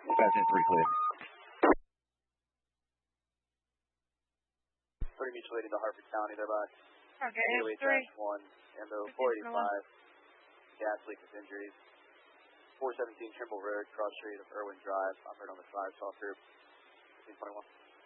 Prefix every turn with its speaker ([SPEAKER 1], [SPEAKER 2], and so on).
[SPEAKER 1] Pass in 3 clear.
[SPEAKER 2] 30 mutual aid into Harford County, they're by.
[SPEAKER 3] Okay,
[SPEAKER 2] 808-1, Ambo 485, gas leak with injuries. 417 Trimble Road, cross street of Irwin Drive, operated on the 5 soft group, 1521.